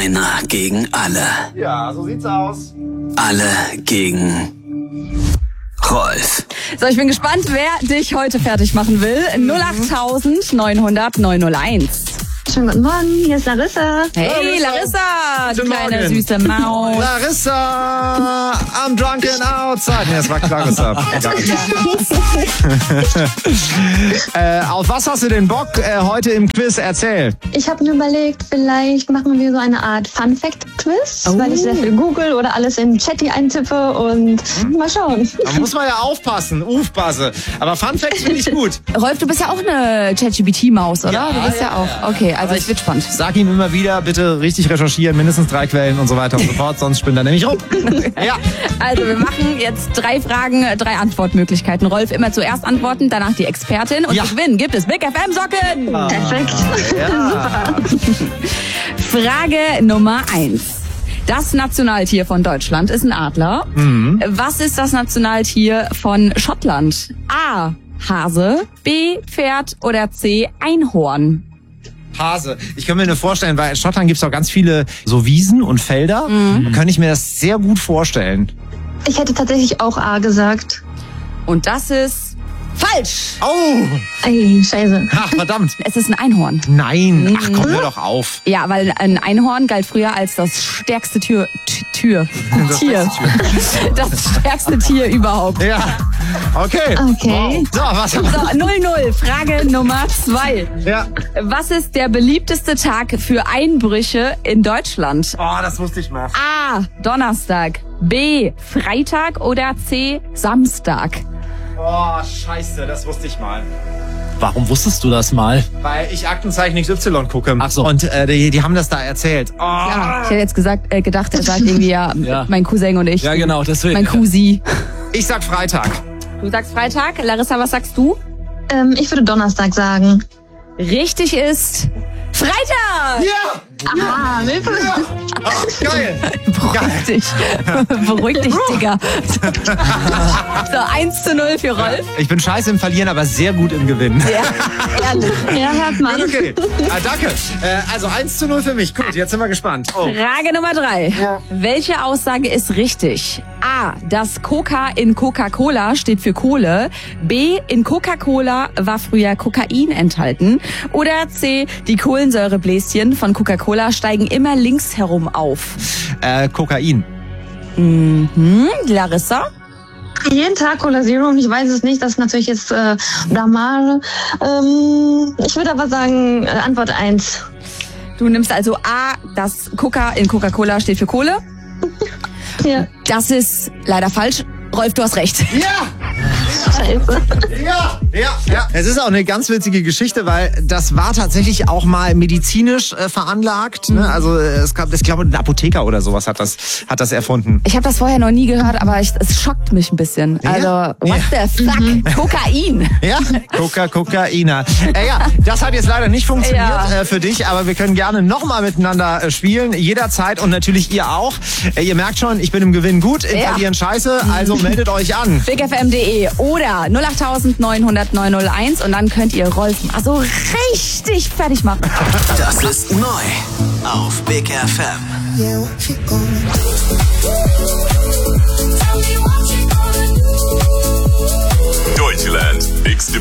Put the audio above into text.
Einer gegen alle. Ja, so sieht's aus. Alle gegen Rolf. So, ich bin gespannt, wer dich heute fertig machen will. 08900 901. Schönen guten Morgen, hier ist Larissa. Hey Larissa, du Guten kleine Morgen. süße Maus. Larissa, I'm drunken outside. Nee, das war Clarissa. Auf was hast du denn Bock heute im Quiz? Erzähl. Ich habe mir überlegt, vielleicht machen wir so eine Art Fun-Fact-Quiz, weil ich sehr viel google oder alles in Chatty eintippe und mal schauen. Da muss man ja aufpassen, aufpassen. Aber Fun Facts finde ich gut. Rolf, du bist ja auch eine ChatGPT-Maus, oder? Ja, Du bist ja auch. Okay, also es wird spannend. Sag ihm immer wieder, bitte richtig recherchieren, mindestens 3 Quellen und so weiter und so fort, sonst spinnt er nämlich rum. Ja. Also wir machen jetzt 3 Fragen, 3 Antwortmöglichkeiten. Rolf immer zuerst antworten, danach die Expertin und Ja. zu gewinnen gibt es Big FM Socken. Perfekt. Ja. Frage Nummer 1. Das Nationaltier von Deutschland ist ein Adler. Was ist das Nationaltier von Schottland? A. Hase, B. Pferd oder C. Einhorn? Hase. Ich kann mir nur vorstellen, weil in Schottland gibt es auch ganz viele so Wiesen und Felder. Da kann ich mir das sehr gut vorstellen. Ich hätte tatsächlich auch A gesagt. Und das ist falsch. Oh! Ey, scheiße. Ach, verdammt. Es ist ein Einhorn. Nein. Ach, komm, hör doch auf. Ja, weil ein Einhorn galt früher als das stärkste Tier. Das stärkste Tier überhaupt. Ja. Okay. Okay. Wow. So, was haben So, 0-0. Frage Nummer 2. Ja. Was ist der beliebteste Tag für Einbrüche in Deutschland? Oh, das wusste ich mal. A. Donnerstag. B. Freitag oder C. Samstag? Oh, scheiße, das wusste ich mal. Warum wusstest du das mal? Weil ich Aktenzeichen XY gucke. Ach so. Und die haben das da erzählt. Oh. Ja, ich hätte jetzt gedacht, er sagt irgendwie ja, Ja. mein Cousin und ich. Ja, genau, deswegen. Mein Cousin. Ich sag Freitag. Du sagst Freitag. Larissa, was sagst du? Ich würde Donnerstag sagen. Richtig ist Freitag! Ja! Aha, Hilfe. Ach, geil! Beruhig dich. Beruhig dich, Digga. So, 1-0 für Rolf. Ich bin scheiße im Verlieren, aber sehr gut im Gewinnen. Ja, ehrlich. Ja, hört man. Okay, danke. Also 1-0 für mich. Gut, jetzt sind wir gespannt. Oh. Frage Nummer 3. Welche Aussage ist richtig? A. Das Coca in Coca-Cola steht für Kohle. B. In Coca-Cola war früher Kokain enthalten. Oder C. Die Kohlensäurebläschen von Coca-Cola steigen immer links herum auf. Kokain. Larissa? Jeden Tag Cola Zero und ich weiß es nicht. Das ist natürlich jetzt Blamage. Ich würde aber sagen, Antwort 1. Du nimmst also A. Das Coca in Coca-Cola steht für Kohle. Ja. Das ist leider falsch. Rolf, du hast recht. Ja! Scheiße. Ja, ja, ja. Es ist auch eine ganz witzige Geschichte, weil das war tatsächlich auch mal medizinisch veranlagt. Ne? Also ich glaube, ein Apotheker oder sowas hat das erfunden. Ich habe das vorher noch nie gehört, aber es schockt mich ein bisschen. Also, what the fuck? Kokain. Ja, Kokaina. Ja, das hat jetzt leider nicht funktioniert Ja. für dich, aber wir können gerne nochmal miteinander spielen, jederzeit und natürlich ihr auch. Ihr merkt schon, ich bin im Gewinn gut, im Ja. Verlieren scheiße, also meldet euch an. bigfm.de oder 08900 901 und dann könnt ihr Rolf mal so richtig fertig machen. Das ist neu auf Big FM. Yeah, what you gonna do? Deutschland, nächste